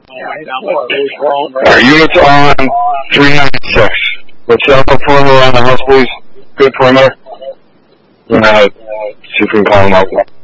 Alright, units on 396. Let's set up a perimeter around the house, please. Good perimeter. See if we can call them out.